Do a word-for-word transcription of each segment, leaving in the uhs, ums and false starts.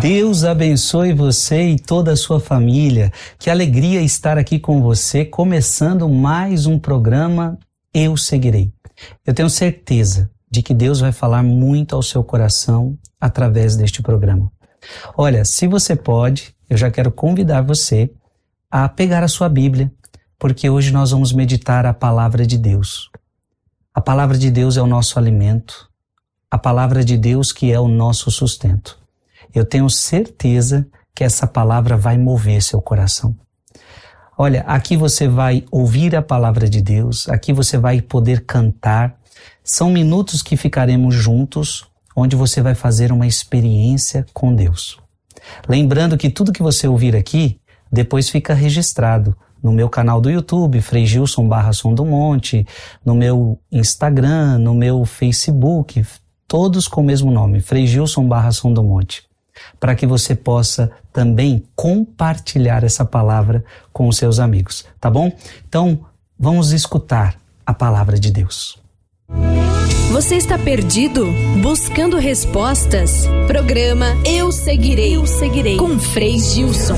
Deus abençoe você e toda a sua família. Que alegria estar aqui com você, começando mais um programa Eu Seguirei. Eu tenho certeza de que Deus vai falar muito ao seu coração através deste programa. Olha, se você pode, eu já quero convidar você a pegar a sua Bíblia, porque hoje nós vamos meditar a palavra de Deus. A palavra de Deus é o nosso alimento, a palavra de Deus que é o nosso sustento. Eu tenho certeza que essa palavra vai mover seu coração. Olha, aqui você vai ouvir a palavra de Deus, aqui você vai poder cantar. São minutos que ficaremos juntos, onde você vai fazer uma experiência com Deus. Lembrando que tudo que você ouvir aqui, depois fica registrado no meu canal do YouTube, Frei Gilson barra Som do Monte, no meu Instagram, no meu Facebook, todos com o mesmo nome, Frei Gilson barra Som do Monte, para que você possa também compartilhar essa palavra com os seus amigos, tá bom? Então, vamos escutar a palavra de Deus. Você está perdido? Buscando respostas? Programa Eu Seguirei, Eu Seguirei, com Frei Gilson.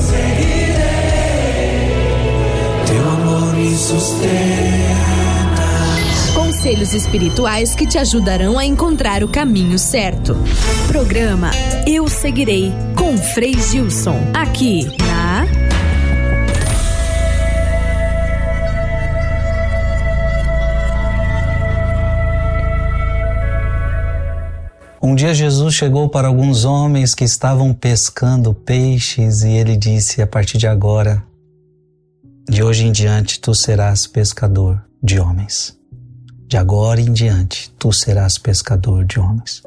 Teu amor me sustenta. Conselhos espirituais que te ajudarão a encontrar o caminho certo. Programa Eu Seguirei, com Frei Gilson, aqui na... Um dia Jesus chegou para alguns homens que estavam pescando peixes e ele disse: a partir de agora, de hoje em diante, tu serás pescador de homens. De agora em diante, tu serás pescador de homens.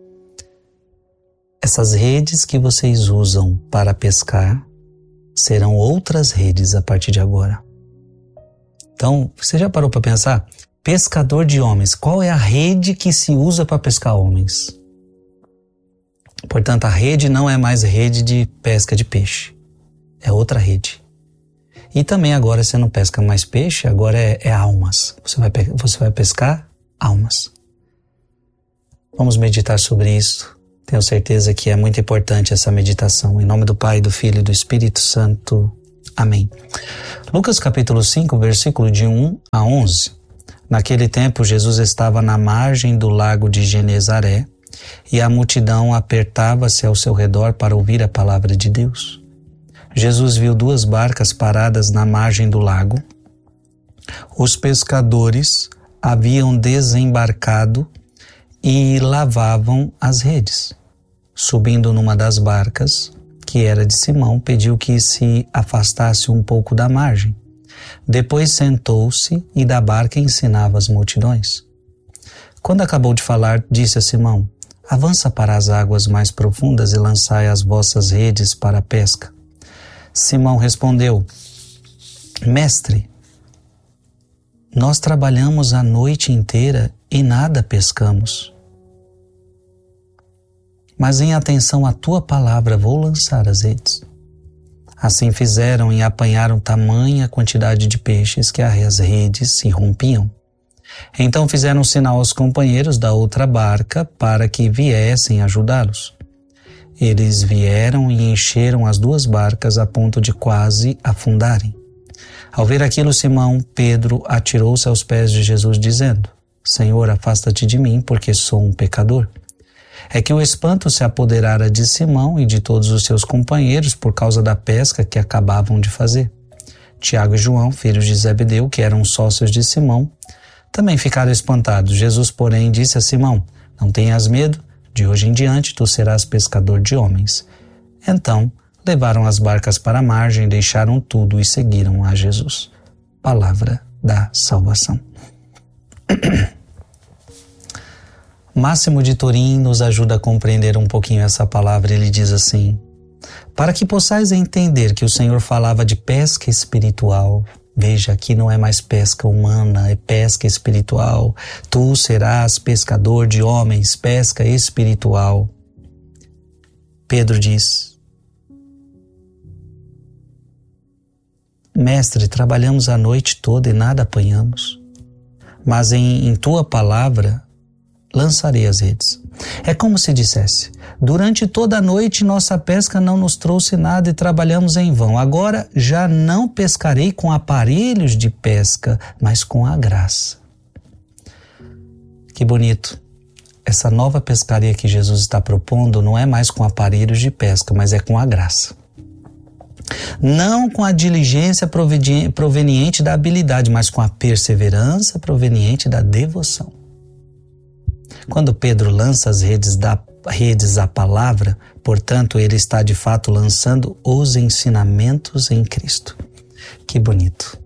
Essas redes que vocês usam para pescar serão outras redes a partir de agora. Então, você já parou para pensar? Pescador de homens, qual é a rede que se usa para pescar homens? Portanto, a rede não é mais rede de pesca de peixe, é outra rede. E também agora você não pesca mais peixe, agora é, é almas. Você vai, você vai pescar almas. Vamos meditar sobre isso. Tenho certeza que é muito importante essa meditação. Em nome do Pai, do Filho e do Espírito Santo. Amém. Lucas capítulo cinco, versículo de um a onze. Naquele tempo, Jesus estava na margem do lago de Genezaré e a multidão apertava-se ao seu redor para ouvir a palavra de Deus. Jesus viu duas barcas paradas na margem do lago. Os pescadores haviam desembarcado e lavavam as redes. Subindo numa das barcas, que era de Simão, pediu que se afastasse um pouco da margem. Depois sentou-se e da barca ensinava as multidões. Quando acabou de falar, disse a Simão: avança para as águas mais profundas e lançai as vossas redes para a pesca. Simão respondeu: Mestre, nós trabalhamos a noite inteira e nada pescamos. Mas em atenção à tua palavra vou lançar as redes. Assim fizeram e apanharam tamanha quantidade de peixes que as redes se rompiam. Então fizeram sinal aos companheiros da outra barca para que viessem ajudá-los. Eles vieram e encheram as duas barcas a ponto de quase afundarem. Ao ver aquilo, Simão Pedro atirou-se aos pés de Jesus, dizendo: Senhor, afasta-te de mim, porque sou um pecador. É que o espanto se apoderara de Simão e de todos os seus companheiros por causa da pesca que acabavam de fazer. Tiago e João, filhos de Zebedeu, que eram sócios de Simão, também ficaram espantados. Jesus, porém, disse a Simão: não tenhas medo, de hoje em diante tu serás pescador de homens. Então, levaram as barcas para a margem, deixaram tudo e seguiram a Jesus. Palavra da salvação. Máximo de Turim nos ajuda a compreender um pouquinho essa palavra. Ele diz assim: para que possais entender que o Senhor falava de pesca espiritual. Veja, aqui não é mais pesca humana, é pesca espiritual. Tu serás pescador de homens, pesca espiritual. Pedro diz: Mestre, trabalhamos a noite toda e nada apanhamos. Mas em, em tua palavra lançarei as redes. É como se dissesse: durante toda a noite nossa pesca não nos trouxe nada e trabalhamos em vão. Agora já não pescarei com aparelhos de pesca, mas com a graça. Que bonito. Essa nova pescaria que Jesus está propondo não é mais com aparelhos de pesca, mas é com a graça. Não com a diligência proveniente da habilidade, mas com a perseverança proveniente da devoção. Quando Pedro lança as redes, da, redes à palavra, portanto, ele está de fato lançando os ensinamentos em Cristo. Que bonito.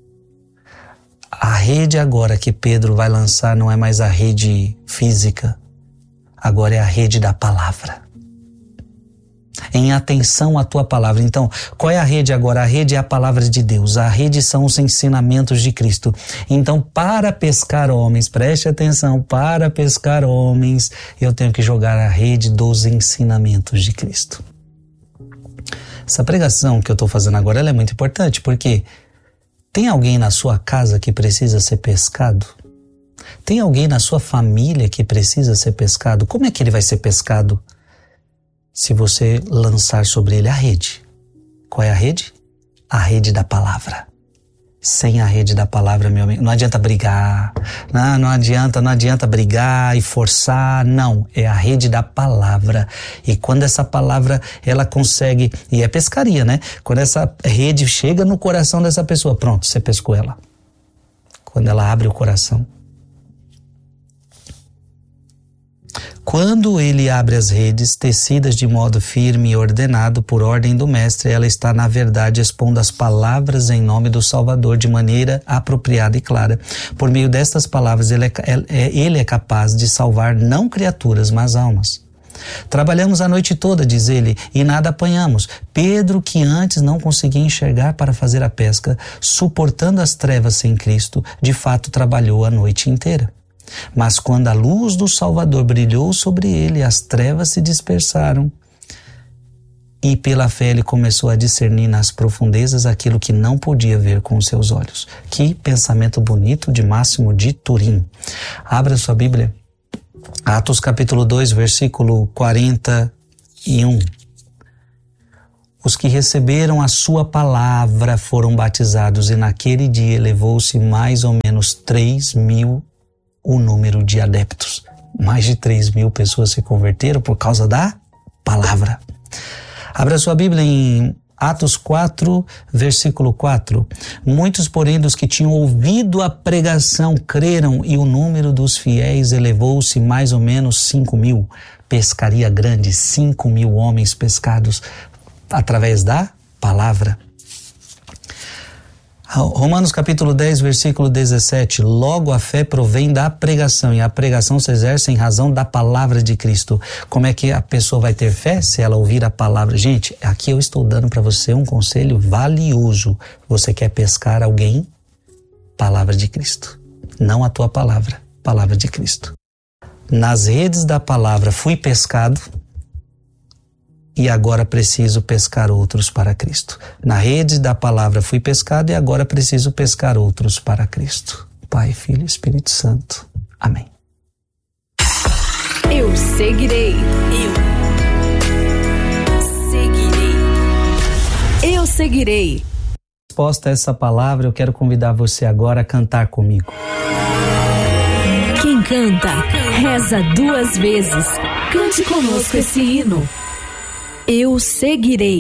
A rede agora que Pedro vai lançar não é mais a rede física, agora é a rede da palavra. Em atenção à tua palavra. Então, qual é a rede agora? A rede é a palavra de Deus. A rede são os ensinamentos de Cristo. Então, para pescar homens, preste atenção, para pescar homens, eu tenho que jogar a rede dos ensinamentos de Cristo. Essa pregação que eu estou fazendo agora, ela é muito importante, porque tem alguém na sua casa que precisa ser pescado? Tem alguém na sua família que precisa ser pescado? Como é que ele vai ser pescado? Se você lançar sobre ele a rede. Qual é a rede? A rede da palavra. Sem a rede da palavra, meu amigo, não adianta brigar, não, não adianta, não adianta brigar e forçar, não, é a rede da palavra. E quando essa palavra, ela consegue, e é pescaria, né? Quando essa rede chega no coração dessa pessoa, pronto, você pescou ela. Quando ela abre o coração. Quando ele abre as redes, tecidas de modo firme e ordenado por ordem do mestre, ela está, na verdade, expondo as palavras em nome do Salvador de maneira apropriada e clara. Por meio destas palavras, ele é, ele é capaz de salvar não criaturas, mas almas. Trabalhamos a noite toda, diz ele, e nada apanhamos. Pedro, que antes não conseguia enxergar para fazer a pesca, suportando as trevas sem Cristo, de fato trabalhou a noite inteira. Mas quando a luz do Salvador brilhou sobre ele, as trevas se dispersaram e pela fé ele começou a discernir nas profundezas aquilo que não podia ver com os seus olhos. Que pensamento bonito de Máximo de Turim. Abra sua Bíblia. Atos capítulo dois, versículo quarenta e um. Os que receberam a sua palavra foram batizados e naquele dia elevou-se mais ou menos três mil o número de adeptos. Mais de três mil pessoas se converteram por causa da palavra. Abra sua Bíblia em Atos quatro, versículo quatro. Muitos, porém, dos que tinham ouvido a pregação creram e o número dos fiéis elevou-se mais ou menos cinco mil. Pescaria grande, cinco mil homens pescados através da palavra. Romanos capítulo dez, versículo dezessete. Logo a fé provém da pregação e a pregação se exerce em razão da palavra de Cristo. Como é que a pessoa vai ter fé? Se ela ouvir a palavra. Gente, aqui eu estou dando para você um conselho valioso. Você quer pescar alguém? Palavra de Cristo. Não a tua palavra, palavra de Cristo. Nas redes da palavra fui pescado e agora preciso pescar outros para Cristo. Na rede da palavra fui pescado e agora preciso pescar outros para Cristo. Pai, Filho e Espírito Santo. Amém. Eu seguirei. Eu seguirei. Eu seguirei. Resposta a essa palavra, eu quero convidar você agora a cantar comigo. Quem canta, reza duas vezes. Cante conosco esse hino. Eu seguirei.